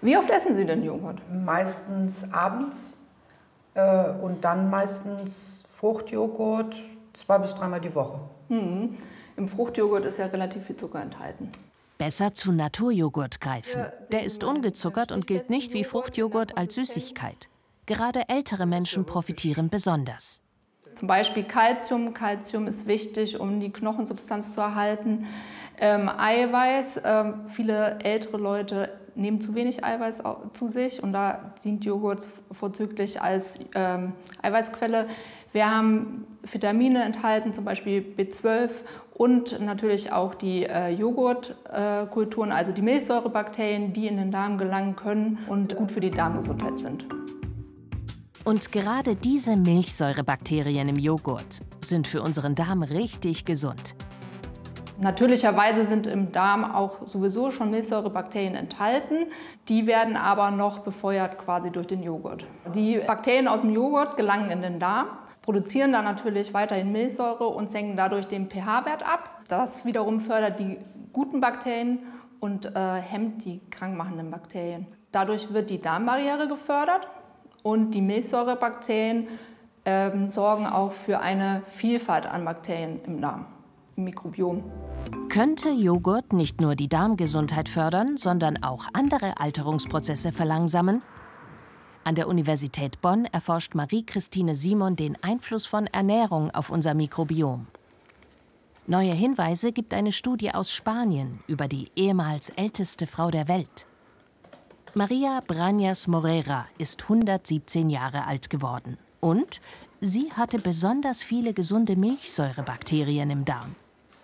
Wie oft essen Sie denn Joghurt? Meistens abends und dann meistens Fruchtjoghurt 2- bis 3-mal die Woche. Im Fruchtjoghurt ist ja relativ viel Zucker enthalten. Besser zu Naturjoghurt greifen. Der ist ungezuckert und gilt nicht wie Fruchtjoghurt als Süßigkeit. Gerade ältere Menschen profitieren besonders. Zum Beispiel Calcium. Calcium ist wichtig, um die Knochensubstanz zu erhalten. Eiweiß. Viele ältere Leute nehmen zu wenig Eiweiß zu sich und da dient Joghurt vorzüglich als Eiweißquelle. Wir haben Vitamine enthalten, zum Beispiel B12 und natürlich auch die Joghurtkulturen, also die Milchsäurebakterien, die in den Darm gelangen können und gut für die Darmgesundheit sind. Und gerade diese Milchsäurebakterien im Joghurt sind für unseren Darm richtig gesund. Natürlicherweise sind im Darm auch sowieso schon Milchsäurebakterien enthalten. Die werden aber noch befeuert quasi durch den Joghurt. Die Bakterien aus dem Joghurt gelangen in den Darm, produzieren dann natürlich weiterhin Milchsäure und senken dadurch den pH-Wert ab. Das wiederum fördert die guten Bakterien und hemmt die krankmachenden Bakterien. Dadurch wird die Darmbarriere gefördert und die Milchsäurebakterien sorgen auch für eine Vielfalt an Bakterien im Darm, im Mikrobiom. Könnte Joghurt nicht nur die Darmgesundheit fördern, sondern auch andere Alterungsprozesse verlangsamen? An der Universität Bonn erforscht Marie-Christine Simon den Einfluss von Ernährung auf unser Mikrobiom. Neue Hinweise gibt eine Studie aus Spanien über die ehemals älteste Frau der Welt. Maria Brañas Morera ist 117 Jahre alt geworden. Und sie hatte besonders viele gesunde Milchsäurebakterien im Darm.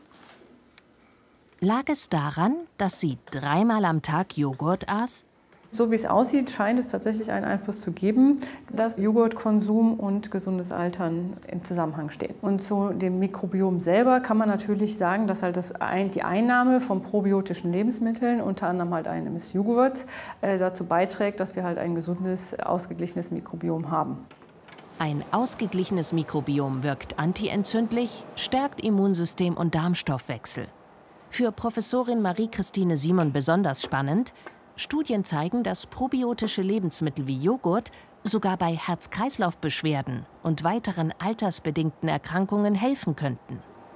Lag es daran, dass sie 3-mal am Tag Joghurt aß? So wie es aussieht, scheint es tatsächlich einen Einfluss zu geben, dass Joghurtkonsum und gesundes Altern im Zusammenhang stehen. Und zu dem Mikrobiom selber kann man natürlich sagen, dass halt die Einnahme von probiotischen Lebensmitteln, unter anderem halt eines Joghurts, dazu beiträgt, dass wir halt ein gesundes, ausgeglichenes Mikrobiom haben. Ein ausgeglichenes Mikrobiom wirkt antientzündlich, stärkt Immunsystem und Darmstoffwechsel. Für Professorin Marie-Christine Simon besonders spannend: Studien zeigen, dass probiotische Lebensmittel wie Joghurt sogar bei Herz-Kreislauf-Beschwerden und weiteren altersbedingten Erkrankungen helfen könnten.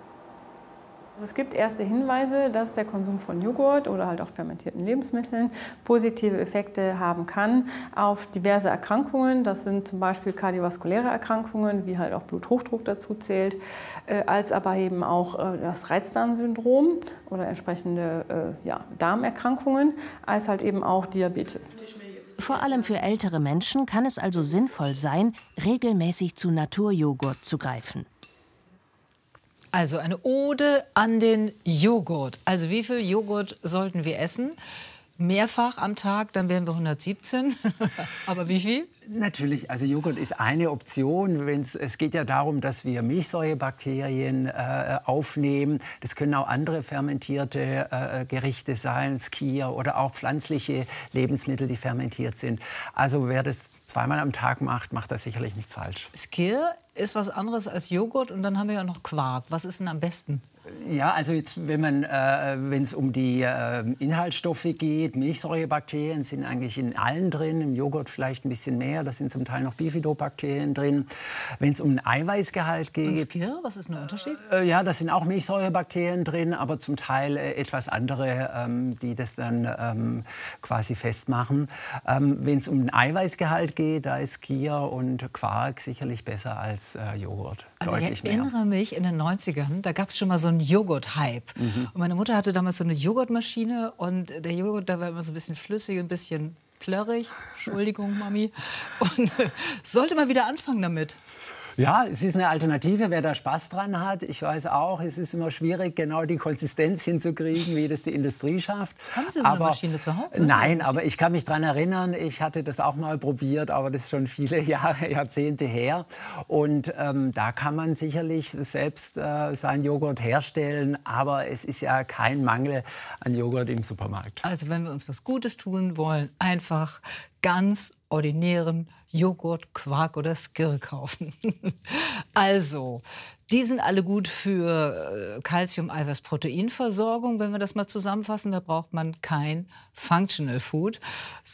Es gibt erste Hinweise, dass der Konsum von Joghurt oder halt auch fermentierten Lebensmitteln positive Effekte haben kann auf diverse Erkrankungen. Das sind zum Beispiel kardiovaskuläre Erkrankungen, wie halt auch Bluthochdruck dazu zählt, als aber eben auch das Reizdarmsyndrom oder entsprechende Darmerkrankungen, als halt eben auch Diabetes. Vor allem für ältere Menschen kann es also sinnvoll sein, regelmäßig zu Naturjoghurt zu greifen. Also eine Ode an den Joghurt. Also wie viel Joghurt sollten wir essen? Mehrfach am Tag, dann wären wir 117. Aber wie viel? Natürlich, also Joghurt ist eine Option. Es geht ja darum, dass wir Milchsäurebakterien aufnehmen. Das können auch andere fermentierte Gerichte sein, Skier oder auch pflanzliche Lebensmittel, die fermentiert sind. Also wer das 2-mal am Tag macht, macht das sicherlich nichts falsch. Skier ist was anderes als Joghurt und dann haben wir ja noch Quark. Was ist denn am besten? Ja, also jetzt, wenn es um die Inhaltsstoffe geht, Milchsäurebakterien sind eigentlich in allen drin, im Joghurt vielleicht ein bisschen mehr, da sind zum Teil noch Bifidobakterien drin. Wenn es um den Eiweißgehalt geht... Und Skir, was ist der Unterschied? Ja, da sind auch Milchsäurebakterien drin, aber zum Teil etwas andere, die das dann quasi festmachen. Wenn es um den Eiweißgehalt geht, da ist Skir und Quark sicherlich besser als Joghurt. Also deutlich ich erinnere mich, in den 90ern, da gab es schon mal so einen Joghurt-Hype. Und meine Mutter hatte damals so eine Joghurtmaschine und der Joghurt, da war immer so ein bisschen flüssig, ein bisschen plörrig. Entschuldigung, Mami. Und sollte mal wieder anfangen damit. Ja, es ist eine Alternative, wer da Spaß dran hat. Ich weiß auch, es ist immer schwierig, genau die Konsistenz hinzukriegen, wie das die Industrie schafft. Haben Sie so eine Maschine zu Hause? Nein, aber ich kann mich daran erinnern, ich hatte das auch mal probiert, aber das ist schon viele Jahre, Jahrzehnte her. Und da kann man sicherlich selbst seinen Joghurt herstellen, aber es ist ja kein Mangel an Joghurt im Supermarkt. Also wenn wir uns was Gutes tun wollen, einfach ganz ordinären Joghurt, Quark oder Skir kaufen. Also, die sind alle gut für Calcium-Eiweiß-Proteinversorgung. Wenn wir das mal zusammenfassen, da braucht man kein Functional Food,